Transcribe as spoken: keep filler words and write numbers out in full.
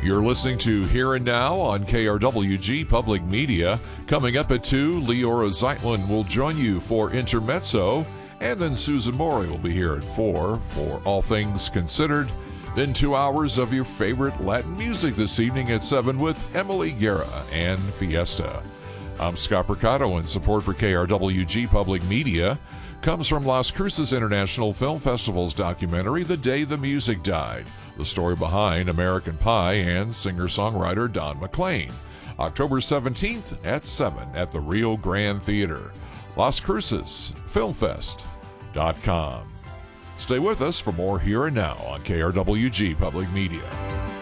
You're listening to Here and Now on K R W G Public Media. Coming up at two, Leora Zeitlin will join you for Intermezzo, and then Susan Morey will be here at four for All Things Considered. Then two hours of your favorite Latin music this evening at seven with Emily Guerra and Fiesta. I'm Scott Percato, and support for K R W G Public Media comes from Las Cruces International Film Festival's documentary, The Day the Music Died, the story behind American Pie and singer-songwriter Don McLean. October seventeenth at seven at the Rio Grande Theater. Las Cruces Film Fest dot com. Stay with us for more Here and Now on K R W G Public Media.